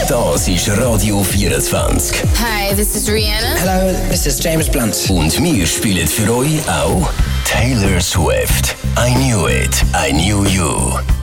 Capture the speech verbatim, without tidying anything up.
Das ist Radio vierundzwanzig. Hi, this is Rihanna. Hello, this is James Blunt. Und wir spielen für euch auch Taylor Swift. I Knew It, I Knew You.